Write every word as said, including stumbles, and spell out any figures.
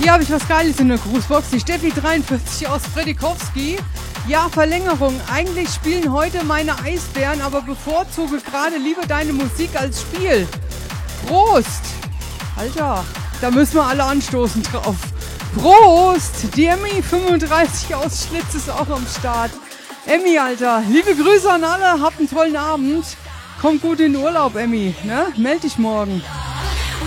Hier habe ich was Geiles in der Grußbox. Die Steffi dreiundvierzig aus Fredikowski. Ja, Verlängerung. Eigentlich spielen heute meine Eisbären, aber bevorzuge gerade lieber deine Musik als Spiel. Prost! Alter, da müssen wir alle anstoßen drauf. Prost! Die Emmy fünfunddreißig aus Schlitz ist auch am Start. Emmy, Alter, liebe Grüße an alle. Habt einen tollen Abend. Kommt gut in den Urlaub, Emmy. Ne? Meld dich morgen.